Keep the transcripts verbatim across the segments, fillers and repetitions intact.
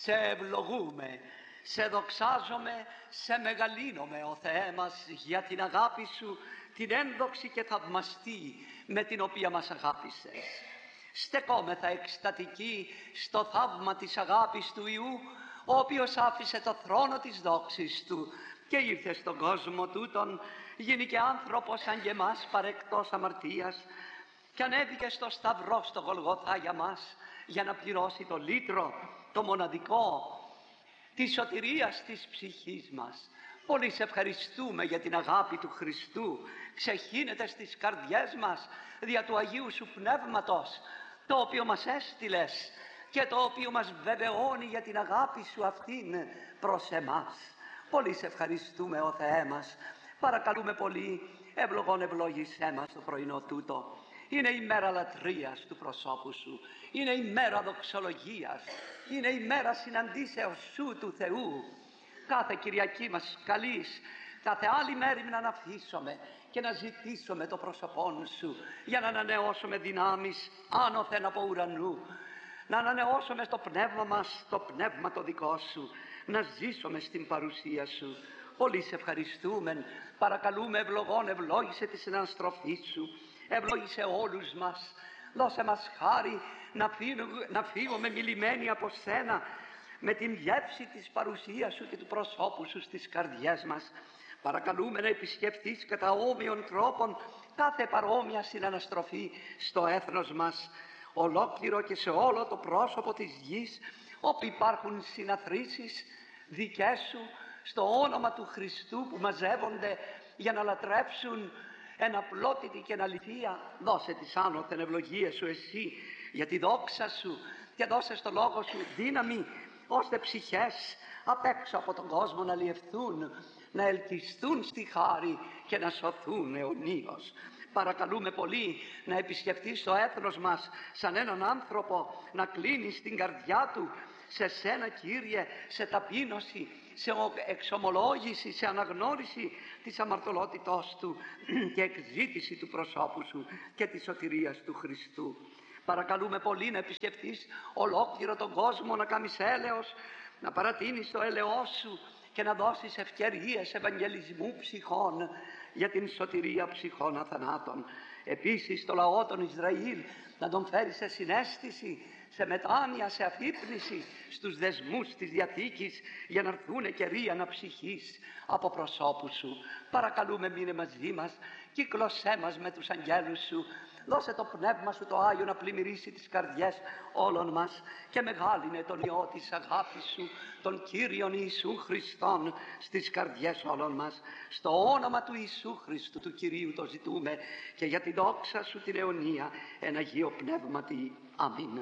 Σε ευλογούμε, σε δοξάζομαι, σε μεγαλύνομαι, ο Θεέ μας, για την αγάπη Σου, την ένδοξη και θαυμαστή με την οποία μας αγάπησες. Στεκόμεθα εκστατικοί στο θαύμα της αγάπης του Υιού, ο οποίος άφησε το θρόνο της δόξης Του και ήρθε στον κόσμο τούτον, γίνηκε άνθρωπος σαν και εμάς, παρεκτός αμαρτίας, και ανέβηκε στο σταυρό στο Γολγοθά για μας, για να πληρώσει το λύτρο, το μοναδικό της σωτηρίας της ψυχής μας. Πολύ σε ευχαριστούμε για την αγάπη του Χριστού, ξεχύνεται στις καρδιές μας δια του Αγίου Σου Πνεύματος, το οποίο μας έστειλες και το οποίο μας βεβαιώνει για την αγάπη Σου αυτήν προς εμάς. Πολύ σε ευχαριστούμε, ο Θεέ μας. Παρακαλούμε πολύ, ευλογών ευλόγησέ μας το πρωινό τούτο. Είναι η μέρα λατρείας του προσώπου Σου, είναι η μέρα δοξολογίας, είναι η μέρα συναντήσεως Σου του Θεού. Κάθε Κυριακή μας καλείς, κάθε άλλη μέρη να αφήσουμε και να ζητήσουμε το πρόσωπόν Σου, για να ανανεώσουμε δυνάμεις άνωθεν από ουρανού, να ανανεώσουμε στο πνεύμα μας το πνεύμα το δικό Σου, να ζήσουμε στην παρουσία Σου. Πολύ σε ευχαριστούμε, παρακαλούμε, ευλογών ευλόγησε τη συναναστροφή Σου, ευλόγησε όλους μας, δώσε μας χάρη να, φύγουμε, να φύγουμε μιλημένοι από Σένα, με την γεύση της παρουσίας Σου και του προσώπου Σου στις καρδιές μας. Παρακαλούμε να επισκεφθείς κατά όμοιων τρόπων κάθε παρόμοια συναναστροφή στο έθνος μας, ολόκληρο και σε όλο το πρόσωπο της γης, όπου υπάρχουν συναθρήσεις δικές Σου στο όνομα του Χριστού, που μαζεύονται για να λατρέψουν εν απλότητη και εν αληθεία. Δώσε τις άνωθεν ευλογίες Σου Εσύ για τη δόξα Σου και δώσε στο Λόγο Σου δύναμη, ώστε ψυχές απ' έξω από τον κόσμο να λιευθούν, να ελκυστούν στη χάρη και να σωθούν αιωνίως. Παρακαλούμε πολύ να επισκεφτείς το έθνος μας σαν έναν άνθρωπο, να κλείνεις την καρδιά του σε Σένα, Κύριε, σε ταπείνωση, σε εξομολόγηση, σε αναγνώριση της αμαρτωλότητός του και εκζήτηση του προσώπου Σου και της σωτηρίας του Χριστού. Παρακαλούμε πολύ να επισκεφτείς ολόκληρο τον κόσμο, να κάνεις έλεος, να παρατείνεις το έλεος Σου και να δώσεις ευκαιρίες ευαγγελισμού ψυχών για την σωτηρία ψυχών αθανάτων. Επίσης το λαό των Ισραήλ να τον φέρει σε συναίσθηση, σε μετάνοια, σε αφύπνιση στους δεσμούς της Διαθήκης, για να έρθουν καιροί αναψυχής από προσώπου Σου. Παρακαλούμε, μείνε μαζί μας, κύκλωσέ μας με τους αγγέλους Σου, δώσε το Πνεύμα Σου το Άγιο να πλημμυρίσει τις καρδιές όλων μας και μεγάλυνε τον Υιό της αγάπης Σου, τον Κύριον Ιησού Χριστόν, στις καρδιές όλων μας. Στο όνομα του Ιησού Χριστού του Κυρίου το ζητούμε και για τη δόξα Σου την αιωνία, εν Αγίο Πνεύματι. Αμήν.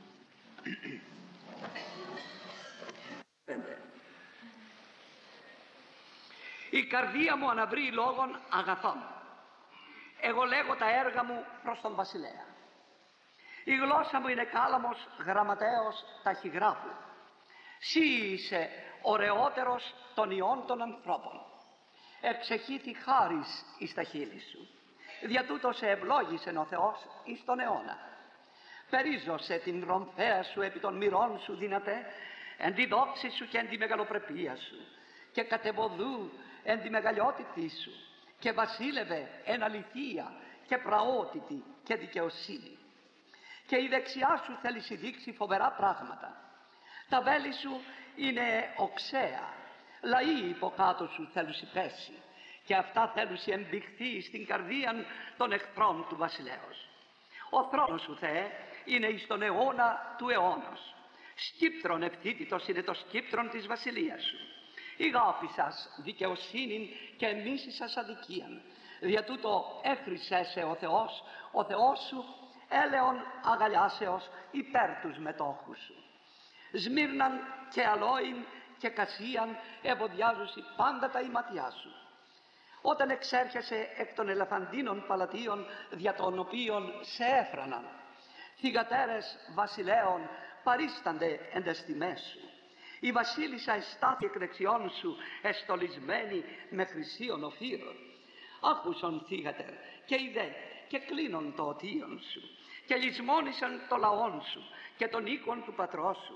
Η καρδία μου αναβρεί λόγων αγαθών. Εγώ λέγω τα έργα μου προς τον βασιλέα. Η γλώσσα μου είναι κάλαμος γραμματέως ταχυγράφου. Συ είσαι ωραιότερος των ιών των ανθρώπων. Εξεχήθη χάρις εις τα χείλη Σου. Δια τούτο σε ευλόγησεν ο Θεός εις τον αιώνα. Περίζωσε την ρομφαία Σου επί των μυρών Σου δυνατέ, εν τη δόξη Σου και εν τη μεγαλοπρεπία Σου, και κατεβοδού εν τη μεγαλειότητή Σου, και βασίλευε εν αληθεία και πραότητα και δικαιοσύνη. Και η δεξιά Σου θέλει δείξει φοβερά πράγματα. Τα βέλη Σου είναι οξέα, λαοί υποκάτω Σου θέλουν πέσει, και αυτά θέλουν εμπηχθεί στην καρδία των εχθρών του βασιλέως. Ο θρόνος Σου, Θεέ, είναι εις τον αιώνα του αιώνος. Σκύπτρον ευθύτητος είναι το σκύπτρον της βασιλείας Σου. Ηγάφησας δικαιοσύνην και εμίσησας αδικίαν. Δια τούτο έχρισέσαι ο Θεός, ο Θεός Σου, έλεον αγαλιάσεως υπέρ τους μετόχους Σου. Σμύρναν και αλόην και κασίαν ευωδιάζουσι πάντα τα ηματιά Σου. Όταν εξέρχεσαι εκ των ελεφαντίνων παλατίων, δια των οποίων σε έφραναν, θυγατέρες βασιλέων παρίστανται εν τες τιμές Σου. Η βασίλισσα εστάθη εκ δεξιών Σου, εστολισμένη με χρυσίων οφύρων. Άκουσον θύγατερ και είδε και κλείνον το οτίον Σου, και λησμόνησαν το λαόν Σου και τον οίκον του πατρός Σου,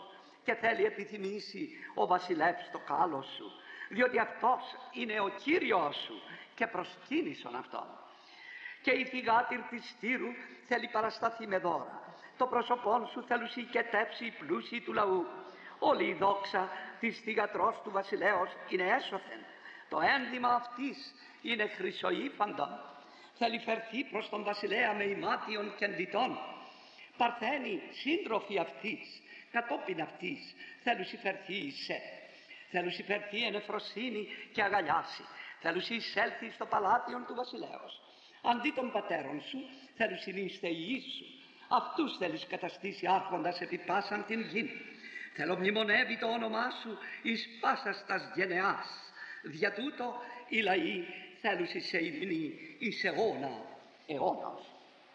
και θέλει επιθυμήσει ο βασιλεύς το κάλο σου, διότι αυτός είναι ο Κύριος σου και προσκύνησον αυτόν. Και η θυγάτηρ της στήρου θέλει παρασταθεί με δώρα, το πρόσωπόν σου θέλουσι οικετεύσει οι πλούσιοι του λαού. Όλη η δόξα της θυγατρός του βασιλέως είναι έσωθεν, το ένδυμα αυτής είναι χρυσοήφαντον. Θέλει φερθεί προς τον βασιλέα με ημάτιον και εντιτών. Παρθένη σύντροφοι αυτής, κατόπιν αυτής θέλουσι φερθεί εισέ. Θέλουσι φερθεί εν εφροσύνη και αγαλιάσει. Θέλουσι εισέλθει στο παλάτιον του βασιλέως. Αντί των πατέρων σου θέλουσι είστε οι σου. Αυτούς θέλεις καταστήσει άρχοντας επί πάσαν την γη. Θέλω μνημονεύει το όνομά σου εις πάσας τας γενεάς. Δια τούτο οι λαοί θέλουσι σε υμνή εις αιώνα αιώνος.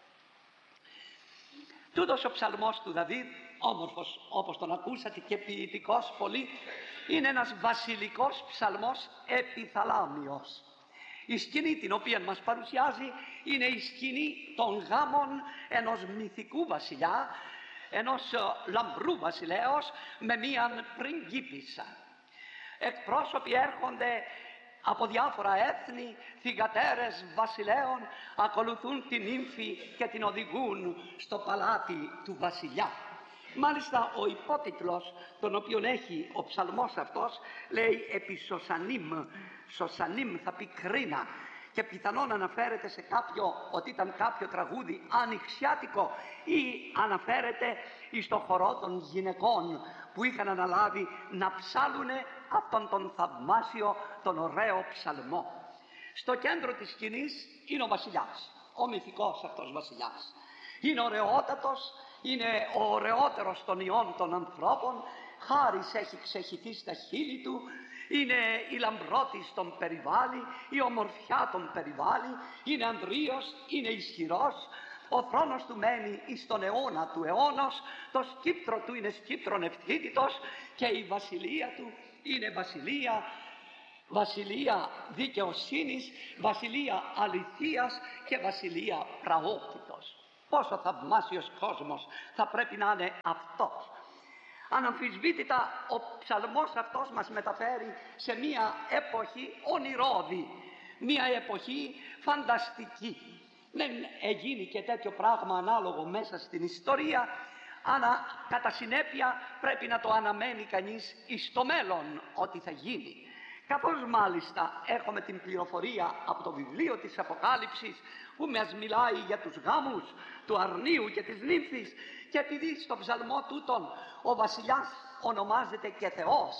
Τούτος ο ψαλμός του Δαβίδ, όμορφος όπως τον ακούσατε και ποιητικός πολύ, είναι ένας βασιλικός ψαλμός επιθαλάμιος. Η σκηνή την οποία μας παρουσιάζει είναι η σκηνή των γάμων ενός μυθικού βασιλιά, ενός λαμπρού βασιλέως με μίαν πριγκίπισσα. Εκπρόσωποι έρχονται από διάφορα έθνη, θυγατέρες βασιλέων, ακολουθούν την νύμφη και την οδηγούν στο παλάτι του βασιλιά. Μάλιστα ο υπότιτλος τον οποίον έχει ο ψαλμός αυτός λέει επί Σωσανίμ. Σωσανίμ θα πει κρίνα και πιθανόν αναφέρεται σε κάποιο, ότι ήταν κάποιο τραγούδι ανοιξιάτικο ή αναφέρεται στο χορό των γυναικών που είχαν αναλάβει να ψάλουνε αυτόν τον θαυμάσιο, τον ωραίο ψαλμό. Στο κέντρο της σκηνής είναι ο βασιλιάς, ο μυθικός αυτός βασιλιάς. Είναι ωραιότατος, είναι ο ωραιότερος των ιών των ανθρώπων, χάρις έχει ξεχυθεί στα χείλη του, είναι η λαμπρότης τον περιβάλλει, η ομορφιά τον περιβάλλει, είναι ανδρείος, είναι ισχυρός, ο θρόνος του μένει εις τον αιώνα του αιώνος, το σκύπτρο του είναι σκύπτρον ευθύτητος και η βασιλεία του είναι βασιλεία, βασιλεία δικαιοσύνης, βασιλεία αληθείας και βασιλεία πραότητος. Πόσο θαυμάσιος κόσμος θα πρέπει να είναι αυτός. Αναμφισβήτητα ο ψαλμός αυτός μας μεταφέρει σε μία εποχή ονειρώδη, μία εποχή φανταστική. Δεν έγινε και τέτοιο πράγμα ανάλογο μέσα στην ιστορία, αλλά κατά συνέπεια πρέπει να το αναμένει κανείς εις το μέλλον ότι θα γίνει. Καθώς μάλιστα έχουμε την πληροφορία από το βιβλίο της Αποκάλυψης που μας μιλάει για τους γάμους του αρνίου και της νύμφης, και επειδή στο ψαλμό τούτον ο βασιλιάς ονομάζεται και Θεός,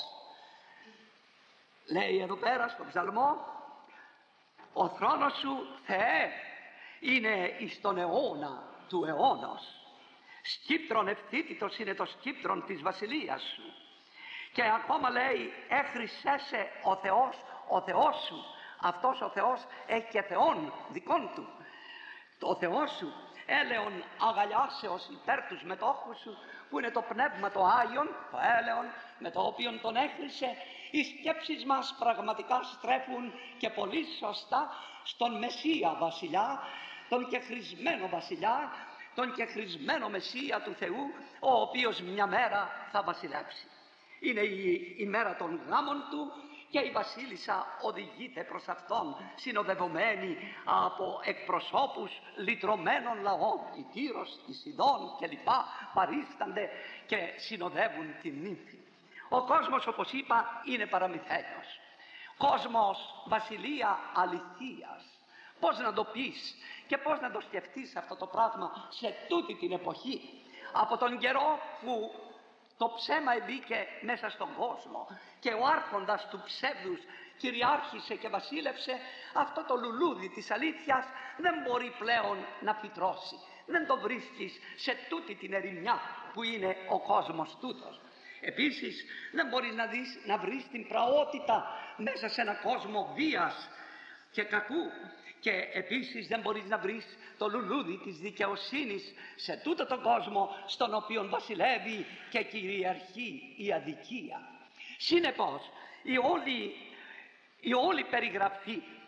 λέει εδώ πέρα στο ψαλμό, ο θρόνος σου Θεέ είναι εις τον αιώνα του αιώνος, σκύπτρον ευθύτητος είναι το σκύπτρον της βασιλείας σου. Και ακόμα λέει έχρισέσαι ο Θεός, ο Θεός σου. Αυτός ο Θεός έχει και Θεόν δικών του. Ο Θεός σου έλεον αγαλιάσεως υπέρ τους μετόχους σου, που είναι το πνεύμα το Άγιον, το έλεον με το οποίο τον έχρισε. Οι σκέψεις μας πραγματικά στρέφουν και πολύ σωστά στον Μεσσία βασιλιά, τον κεχρισμένο βασιλιά, τον κεχρισμένο Μεσσία του Θεού, ο οποίος μια μέρα θα βασιλεύσει. Είναι η, η μέρα των γάμων του και η βασίλισσα οδηγείται προς αυτόν συνοδευομένη από εκπροσώπους λυτρωμένων λαών. Η Τύρος, η Σιδών κλπ. Παρίστανται και συνοδεύουν την νύμφη. Ο κόσμος, όπως είπα, είναι παραμυθένιος. Κόσμος βασιλεία αληθείας. Πώς να το πεις και πώς να το σκεφτείς αυτό το πράγμα σε τούτη την εποχή, από τον καιρό που το ψέμα εμπήκε μέσα στον κόσμο και ο άρχοντας του ψεύδους κυριάρχησε και βασίλευσε, αυτό το λουλούδι της αλήθειας δεν μπορεί πλέον να φυτρώσει. Δεν το βρίσκεις σε τούτη την ερημιά που είναι ο κόσμος τούτος. Επίσης δεν μπορείς να, δεις, να βρεις την πραότητα μέσα σε ένα κόσμο βίας και κακού. Και επίσης δεν μπορείς να βρεις το λουλούδι της δικαιοσύνης σε τούτο τον κόσμο στον οποίο βασιλεύει και κυριαρχεί η αδικία. Συνεπώς η όλη, η όλη περιγραφή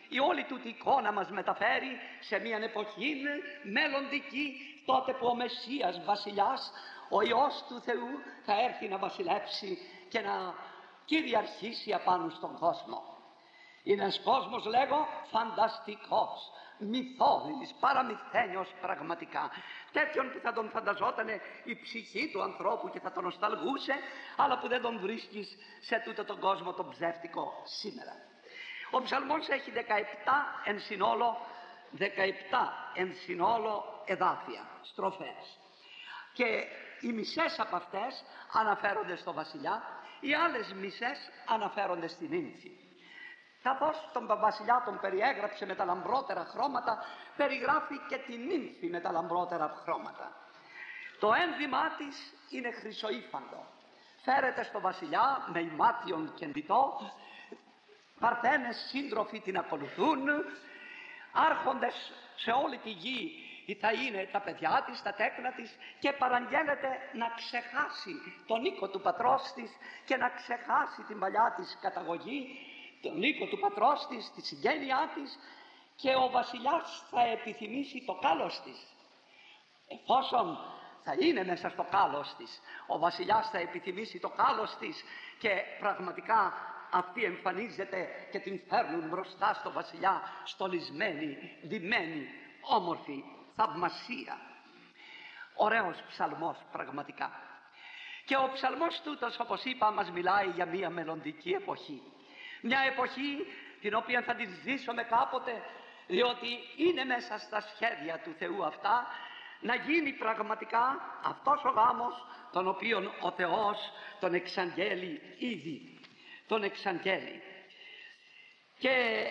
η όλη τούτη εικόνα μας μεταφέρει σε μια εποχή μελλοντική, τότε που ο Μεσσίας βασιλιάς, ο Υιός του Θεού, θα έρθει να βασιλεύσει και να κυριαρχήσει απάνω στον κόσμο. Είναι ένας κόσμος, λέγω, φανταστικός, μυθώδης, παραμυθένιος πραγματικά, τέτοιον που θα τον φανταζότανε η ψυχή του ανθρώπου και θα τον νοσταλγούσε, αλλά που δεν τον βρίσκεις σε τούτο τον κόσμο τον ψεύτικο σήμερα. Ο ψαλμός έχει δεκαεπτά εν συνόλο, δεκαεπτά εν συνόλο εδάφια, στροφές, και οι μισές από αυτές αναφέρονται στο βασιλιά, οι άλλες μισές αναφέρονται στην νύμφη. Καθώς τον βασιλιά τον περιέγραψε με τα λαμπρότερα χρώματα, περιγράφει και την νύμφη με τα λαμπρότερα χρώματα. Το ένδυμά της είναι χρυσοήφαντο. Φέρεται στο βασιλιά με ημάτιον και ντυτό, παρθένες σύντροφοι την ακολουθούν, άρχοντες σε όλη τη γη θα είναι τα παιδιά της, τα τέκνα της, και παραγγέλλεται να ξεχάσει τον οίκο του πατρός της και να ξεχάσει την παλιά της καταγωγή, τον οίκο του πατρός της, τη συγγένειά της, και ο βασιλιάς θα επιθυμήσει το κάλος της. Εφόσον θα είναι μέσα στο κάλος της, ο βασιλιάς θα επιθυμήσει το κάλος της και πραγματικά αυτή εμφανίζεται και την φέρνουν μπροστά στο βασιλιά, στολισμένη, ντυμένη, όμορφη, θαυμασία. Ωραίος ψαλμός πραγματικά. Και ο ψαλμός τούτος, όπως είπα, μας μιλάει για μια μελλοντική εποχή. Μια εποχή την οποία θα τη ζήσουμε κάποτε, διότι είναι μέσα στα σχέδια του Θεού αυτά να γίνει πραγματικά αυτός ο γάμος τον οποίον ο Θεός τον εξαγγέλει ήδη. Τον εξαγγέλει. Και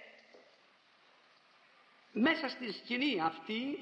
μέσα στη σκηνή αυτή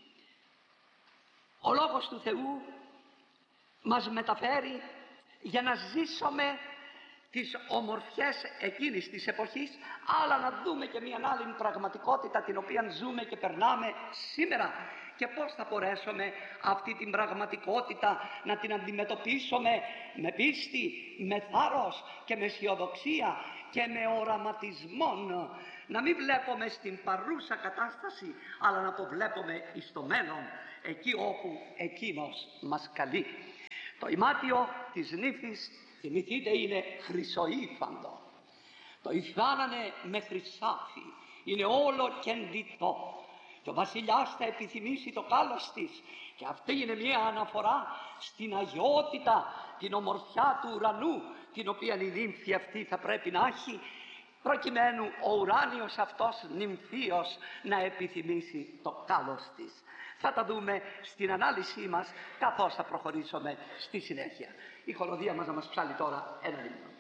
ο Λόγος του Θεού μας μεταφέρει για να ζήσουμε τις ομορφιές εκείνης της εποχής, αλλά να δούμε και μια άλλη πραγματικότητα την οποία ζούμε και περνάμε σήμερα, και πώς θα μπορέσουμε αυτή την πραγματικότητα να την αντιμετωπίσουμε με πίστη, με θάρρος και με αισιοδοξία και με οραματισμό, να μην βλέπουμε στην παρούσα κατάσταση, αλλά να το βλέπουμε εις το μέλλον, εκεί όπου εκείνος μας καλεί. Το ημάτιο της νύφης, θυμηθείτε, είναι χρυσοήφαντο. Το υφάνανε με χρυσάφι, είναι όλο και ντυτό. Και ο βασιλιάς θα επιθυμήσει το κάλος της, και αυτή είναι μια αναφορά στην αγιότητα, την ομορφιά του ουρανού, την οποία η νύμφη αυτή θα πρέπει να έχει, προκειμένου ο ουράνιος αυτός νυμφίος να επιθυμήσει το κάλος της. Θα τα δούμε στην ανάλυση μας καθώς θα προχωρήσουμε στη συνέχεια. Η χοροδία μας να μας ψάλει τώρα ένα λίγο.